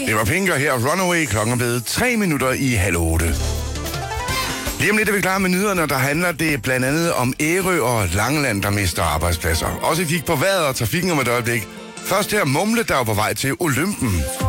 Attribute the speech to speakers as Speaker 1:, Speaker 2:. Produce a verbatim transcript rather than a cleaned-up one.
Speaker 1: Det var Pink og her Runaway, klokken er blevet tre minutter i halv otte. Lige om lidt er vi klar med nyhederne, der handler det blandt andet om Ærø og Langeland, der mister arbejdspladser. Også kig på vejret og trafikken om et øjeblik. Først her Mumle, der er på vej til Olympen.